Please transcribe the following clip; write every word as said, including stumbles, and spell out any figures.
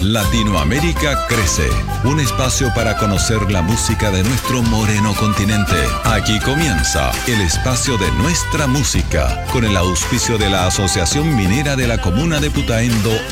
Latinoamérica crece, un espacio para conocer la música de nuestro moreno continente. Aquí comienza el espacio de nuestra música, con el auspicio de la Asociación Minera de la Comuna de Putaendo,